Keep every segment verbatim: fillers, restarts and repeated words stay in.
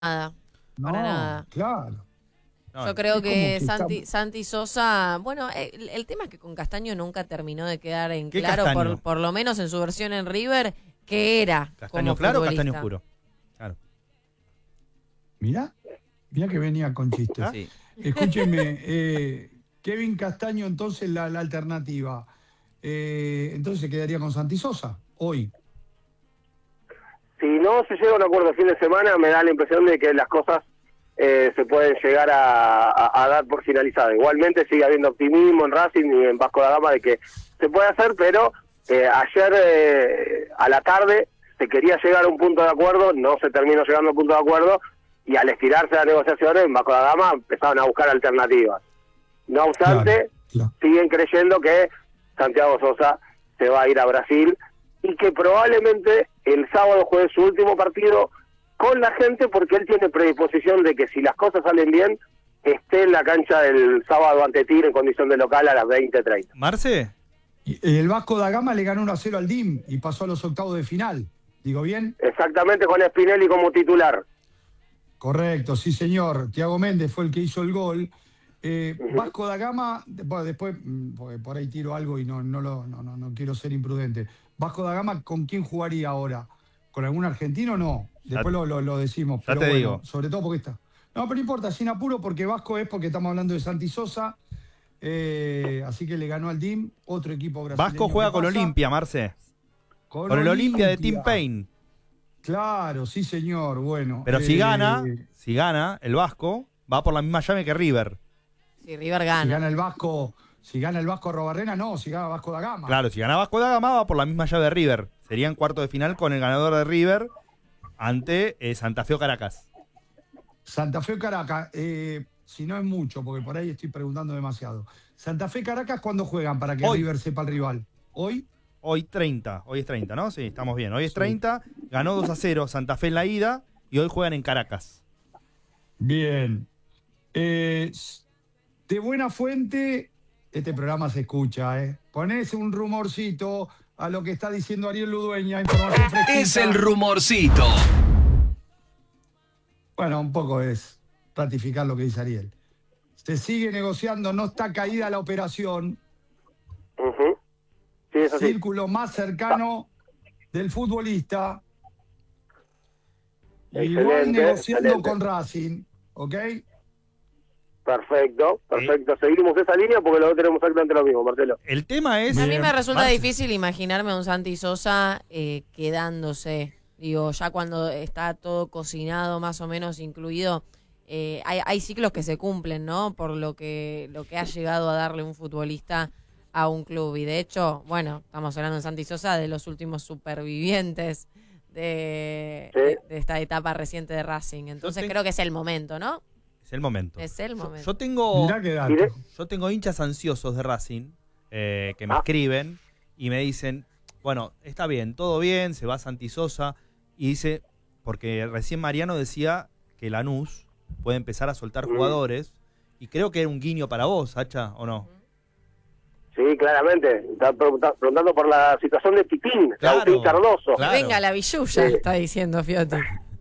nada, No, para nada. claro. Yo No, creo es que, como que Santi, está- Santi Sosa, bueno, el, el tema es que con Castaño nunca terminó de quedar en ¿Qué claro, Castaño? por, por lo menos en su versión en River, que era ¿Castaño como claro o futbolista. castaño oscuro? Claro. Mirá, mirá que venía con chistes. ¿Ah? Sí. Escúcheme, eh, Kevin Castaño, entonces la, la alternativa. Eh, entonces se quedaría con Santi Sosa, hoy. Si no se llega a un acuerdo el fin de semana, me da la impresión de que las cosas eh, se pueden llegar a, a, a dar por finalizadas. Igualmente sigue habiendo optimismo en Racing y en Vasco da Gama de que se puede hacer, pero eh, ayer eh, a la tarde se quería llegar a un punto de acuerdo, no se terminó llegando a un punto de acuerdo, y al estirarse las negociaciones, en Vasco da Gama empezaron a buscar alternativas. No obstante, Claro, claro. siguen creyendo que Santiago Sosa se va a ir a Brasil y que probablemente el sábado juegue su último partido con la gente, porque él tiene predisposición de que si las cosas salen bien, esté en la cancha el sábado ante Tigre en condición de local a las veinte treinta. ¿Marce? Y el Vasco da Gama le ganó uno a cero al D I M y pasó a los octavos de final. ¿Digo bien? Exactamente, con Spinelli como titular. Correcto, sí señor. Tiago Méndez fue el que hizo el gol. Eh, Ujú. Vasco da Gama, bueno, después, mm, porque por ahí tiro algo y no, no, lo, no, no, no quiero ser imprudente. Vasco da Gama, ¿con quién jugaría ahora? ¿Con algún argentino o no? Después Ya- lo, lo, lo decimos. ya Pero te bueno, digo. sobre todo porque está. No, pero no importa, sin apuro, porque Vasco es porque estamos hablando de Santi Sosa. eh, así que le ganó al D I M, otro equipo brasileño. Vasco juega que con pasa. Olimpia, Marce. Con, Con el Olimpia de Tim Olimpia. Payne. Claro, sí señor, bueno. Pero si eh, gana, si gana, el Vasco va por la misma llave que River. Si River Si gana. gana el Vasco, si gana el Vasco Robarrena, no, si gana Vasco da Gama. Claro, si gana Vasco da Gama va por la misma llave de River. Sería en cuarto de final con el ganador de River ante eh, Santa Fe o Caracas. Santa Fe o Caracas, eh, si no es mucho, porque por ahí estoy preguntando demasiado. Santa Fe Caracas, ¿cuándo juegan para que Hoy. River sepa el rival? ¿Hoy? Hoy treinta, hoy es treinta, ¿no? Sí, estamos bien. Hoy es treinta, ganó dos a cero Santa Fe en la ida y hoy juegan en Caracas. Bien. Eh, de buena fuente, este programa se escucha, ¿eh? Ponés un rumorcito a lo que está diciendo Ariel Ludueña, información fresquita. Es el rumorcito. Bueno, un poco es ratificar lo que dice Ariel. Se sigue negociando, no está caída la operación. Ujú. Sí, eso sí. Círculo más cercano del futbolista. Igual Excelente, negociando excelente. con Racing, ¿ok? Perfecto, perfecto. Seguimos esa línea porque luego tenemos exactamente lo mismo, Marcelo. El tema es... A mí Bien. me resulta Marce. difícil imaginarme a un Santi Sosa eh, quedándose. Digo, ya cuando está todo cocinado, más o menos incluido, eh, hay, hay ciclos que se cumplen, ¿no? Por lo que, lo que ha llegado a darle un futbolista a un club. Y de hecho, bueno, estamos hablando de Santi Sosa, de los últimos supervivientes de, Sí. de, de esta etapa reciente de Racing. Entonces tengo- creo que es el momento, ¿no? Es el momento. Es el Yo, momento. yo tengo... Mirá qué dato. Mire. Yo tengo hinchas ansiosos de Racing eh, que me Ah. escriben y me dicen, bueno, está bien, todo bien, se va Santi Sosa, y dice, porque recién Mariano decía que Lanús puede empezar a soltar Mm. jugadores, y creo que era un guiño para vos, Hacha, ¿o no? Sí, claramente. Está pregunta- preguntando por la situación de Pitín, Claro, Agustín Cardoso. claro. Venga, la billulla, Sí. está diciendo Fiotti.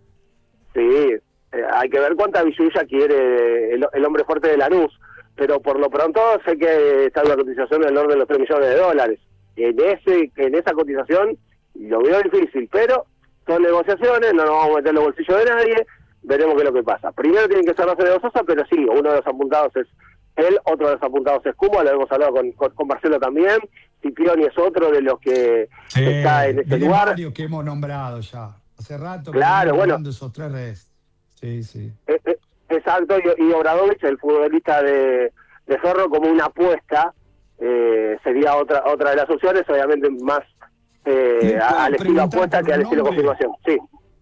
Sí, eh, hay que ver cuánta billulla quiere el, el hombre fuerte de Lanús, pero por lo pronto sé que está una cotización del orden de los tres millones de dólares. En ese en esa cotización lo veo difícil, pero son negociaciones, no nos vamos a meter en los bolsillos de nadie, veremos qué es lo que pasa. Primero tienen que cerrarse de Sosa, pero sí, uno de los apuntados es él, otro de los apuntados es Cuba, lo hemos hablado con, con, con Marcelo también, Ciprioni es otro de los que Sí, está en ese vienen lugar. varios que hemos nombrado ya. Hace rato que Claro, venimos bueno. hablando de esos tres redes. Sí, sí. Eh, eh, Exacto, y, y Obradovich, el futbolista de, de Ferro, como una apuesta, eh, sería otra otra de las opciones, obviamente más eh, ¿Le puedo al estilo preguntar apuesta por que al un estilo nombre? confirmación. Sí,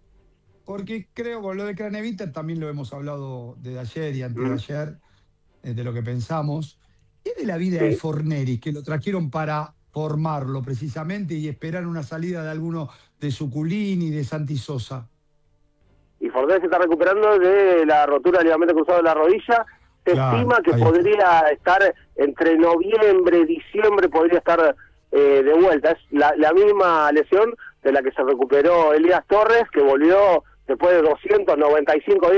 Porque creo con lo de Craneviter también lo hemos hablado de ayer y antes de Mm. ayer, eh, de lo que pensamos. Es de la vida Sí. de Forneri, que lo trajeron para formarlo precisamente y esperar una salida de alguno de Suculini, de Santi Sosa. y Fornés se está recuperando de la rotura del ligamento cruzado de la rodilla. Se Claro, estima que ahí está. podría estar entre noviembre, diciembre, podría estar eh, de vuelta. Es la, la misma lesión de la que se recuperó Elías Torres, que volvió después de doscientos noventa y cinco días